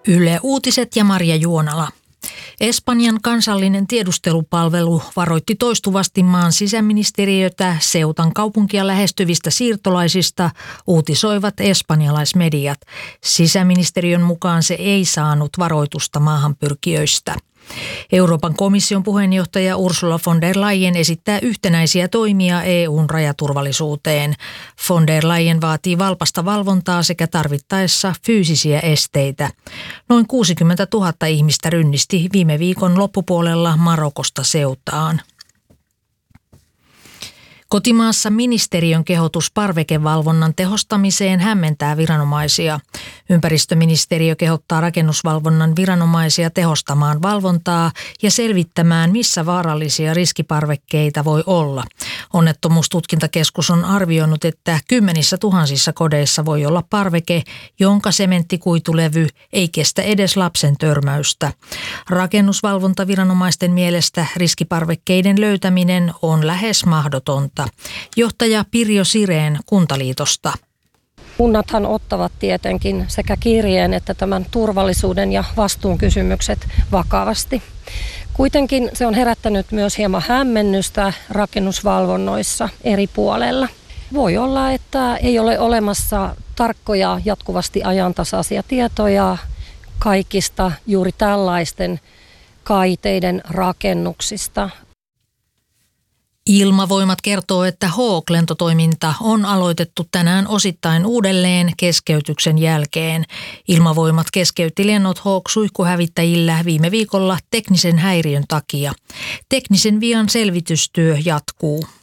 Yle Uutiset ja Marja Juonala. Espanjan kansallinen tiedustelupalvelu varoitti toistuvasti maan sisäministeriötä Ceutan kaupunkia lähestyvistä siirtolaisista, uutisoivat espanjalaismediat. Sisäministeriön mukaan se ei saanut varoitusta maahanpyrkijöistä. Euroopan komission puheenjohtaja Ursula von der Leyen esittää yhtenäisiä toimia EU:n rajaturvallisuuteen. Von der Leyen vaatii valpasta valvontaa sekä tarvittaessa fyysisiä esteitä. Noin 60 000 ihmistä rynnisti viime viikon loppupuolella Marokosta Ceutaan. Kotimaassa ministeriön kehotus parvekevalvonnan tehostamiseen hämmentää viranomaisia. Ympäristöministeriö kehottaa rakennusvalvonnan viranomaisia tehostamaan valvontaa ja selvittämään, missä vaarallisia riskiparvekkeita voi olla. Onnettomuustutkintakeskus on arvioinut, että 10 000 kodeissa voi olla parveke, jonka sementtikuitulevy ei kestä edes lapsen törmäystä. Rakennusvalvontaviranomaisten mielestä riskiparvekkeiden löytäminen on lähes mahdotonta. Johtaja Pirjo Sireen Kuntaliitosta. Kunnathan ottavat tietenkin sekä kirjeen että tämän turvallisuuden ja vastuunkysymykset vakavasti. Kuitenkin se on herättänyt myös hieman hämmennystä rakennusvalvonnoissa eri puolella. Voi olla, että ei ole olemassa tarkkoja jatkuvasti ajantasaisia tietoja kaikista juuri tällaisten kaiteiden rakennuksista. Ilmavoimat kertoo, että Hawk-lentotoiminta on aloitettu tänään osittain uudelleen keskeytyksen jälkeen. Ilmavoimat keskeytti lennot Hawk-suihkuhävittäjillä viime viikolla teknisen häiriön takia. Teknisen vian selvitystyö jatkuu.